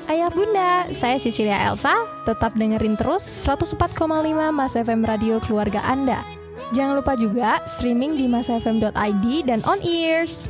Ayah Bunda, saya Cecilia Elsa, tetap dengerin terus 104,5 Mas FM Radio Keluarga Anda. Jangan lupa juga streaming di masfm.id dan on ears.